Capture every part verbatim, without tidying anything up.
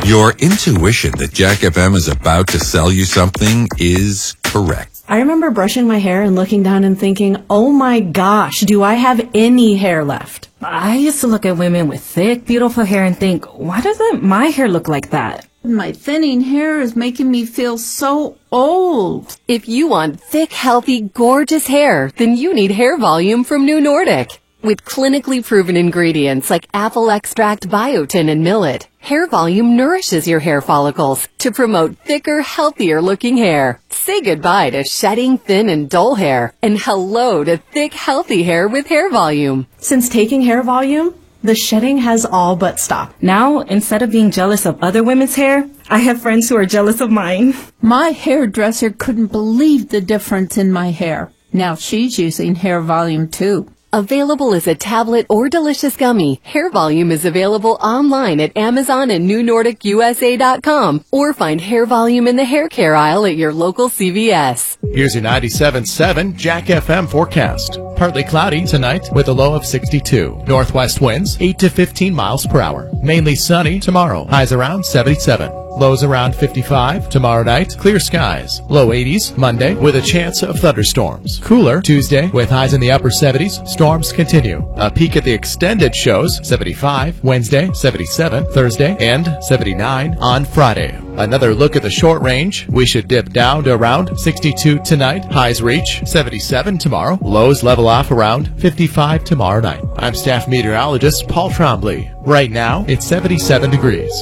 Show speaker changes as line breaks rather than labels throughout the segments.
Your intuition that Jack F M is about to sell you something is correct.
I remember brushing my hair and looking down and thinking, oh my gosh, do I have any hair left?
I used to look at women with thick, beautiful hair and think, why doesn't my hair look like that?
My thinning hair is making me feel so old.
If you want thick, healthy, gorgeous hair, then you need Hair Volume from New Nordic. With clinically proven ingredients like apple extract, biotin, and millet, Hair Volume nourishes your hair follicles to promote thicker, healthier looking hair. Say goodbye to shedding, thin, and dull hair, and hello to thick, healthy hair with Hair Volume.
Since taking Hair Volume, the shedding has all but stopped.
Now, instead of being jealous of other women's hair, I have friends who are jealous of mine.
My hairdresser couldn't believe the difference in my hair. Now she's using Hair Volume too.
Available as a tablet or delicious gummy, Hair Volume is available online at Amazon and New Nordic U S A dot com, or find Hair Volume in the hair care aisle at your local C V S.
Here's your ninety-seven point seven Jack F M forecast. Partly cloudy tonight with a low of sixty-two. Northwest winds eight to fifteen miles per hour. Mainly sunny tomorrow. Highs around seventy-seven. Lows around fifty-five. Tomorrow night, clear skies. Low eighties Monday with a chance of thunderstorms. Cooler Tuesday with highs in the upper seventies. Storms continue. A peek at the extended shows seventy-five. Wednesday, seventy-seven. Thursday, and seventy-nine on Friday. Another look at the short range. We should dip down to around sixty-two tonight. Highs reach seventy-seven tomorrow. Lows level off around fifty-five tomorrow night. I'm staff meteorologist Paul Trombley. Right now, it's seventy-seven degrees.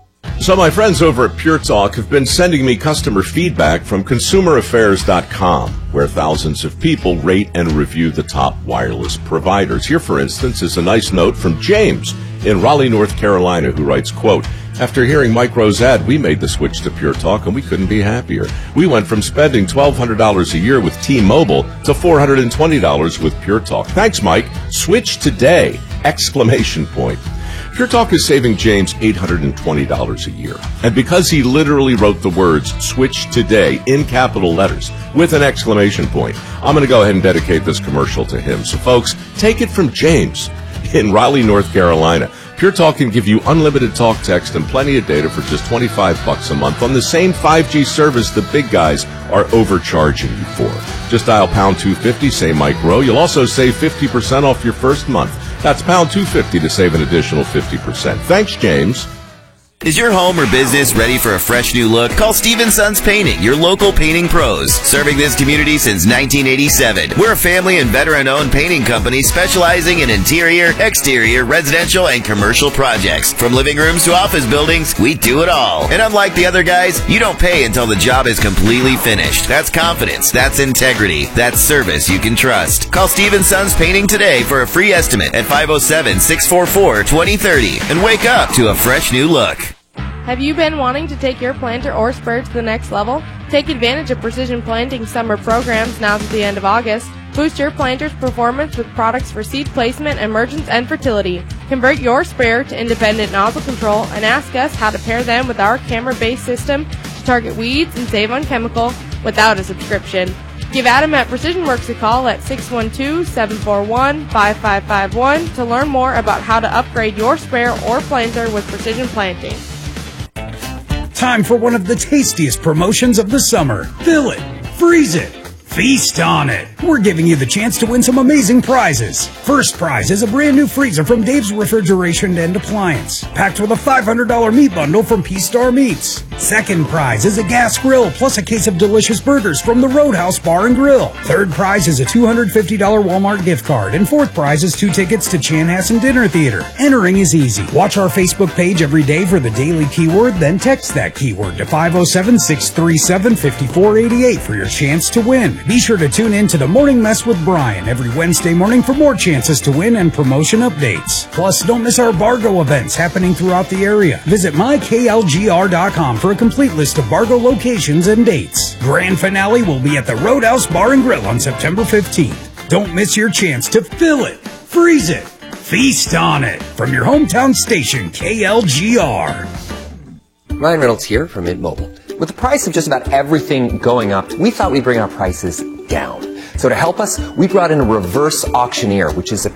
So my friends over at Pure Talk have been sending me customer feedback from consumer affairs dot com, where thousands of people rate and review the top wireless providers. Here, for instance, is a nice note from James in Raleigh, North Carolina, who writes, quote, after hearing Mike Rowe's ad, we made the switch to Pure Talk, and we couldn't be happier. We went from spending twelve hundred dollars a year with T-Mobile to four hundred twenty dollars with Pure Talk. Thanks, Mike. Switch today! Exclamation point. Pure Talk is saving James eight hundred twenty dollars a year. And because he literally wrote the words, switch today, in capital letters, with an exclamation point, I'm going to go ahead and dedicate this commercial to him. So folks, take it from James in Raleigh, North Carolina. Pure Talk can give you unlimited talk, text, and plenty of data for just twenty-five bucks a month on the same five G service the big guys are overcharging you for. Just dial pound two fifty, say Mike Rowe. You'll also save fifty percent off your first month. That's pound two fifty to save an additional fifty percent. Thanks, James.
Is your home or business ready for a fresh new look? Call Steve and Sons Painting, your local painting pros. Serving this community since nineteen eighty-seven. We're a family and veteran-owned painting company specializing in interior, exterior, residential, and commercial projects. From living rooms to office buildings, we do it all. And unlike the other guys, you don't pay until the job is completely finished. That's confidence. That's integrity. That's service you can trust. Call Steve and Sons Painting today for a free estimate at five oh seven, six four four, two oh three oh and wake up to a fresh new look.
Have you been wanting to take your planter or spur to the next level? Take advantage of Precision Planting summer programs now to the end of August. Boost your planter's performance with products for seed placement, emergence, and fertility. Convert your sprayer to independent nozzle control and ask us how to pair them with our camera-based system to target weeds and save on chemical without a subscription. Give Adam at Precision Works a call at six one two, seven four one, five five five one to learn more about how to upgrade your sprayer or planter with Precision Planting.
Time for one of the tastiest promotions of the summer. Fill it, freeze it, feast on it. We're giving you the chance to win some amazing prizes. First prize is a brand new freezer from Dave's Refrigeration and Appliance, packed with a five hundred dollars meat bundle from P-Star Meats. Second prize is a gas grill plus a case of delicious burgers from the Roadhouse Bar and Grill. Third prize is a two hundred fifty dollars Walmart gift card. And fourth prize is two tickets to Chanhassen Dinner Theater. Entering is easy. Watch our Facebook page every day for the daily keyword, then text that keyword to five oh seven, six three seven, five four eight eight for your chance to win. Be sure to tune in to the Morning Mess with Brian every Wednesday morning for more chances to win and promotion updates. Plus, don't miss our Bargo events happening throughout the area. Visit my K L G R dot com for a complete list of Bargo locations and dates. Grand finale will be at the Roadhouse Bar and Grill on September fifteenth. Don't miss your chance to fill it, freeze it, feast on it from your hometown station, K L G R.
Ryan Reynolds here from Mint Mobile. With the price of just about everything going up, we thought we'd bring our prices down. So to help us, we brought in a reverse auctioneer, which is a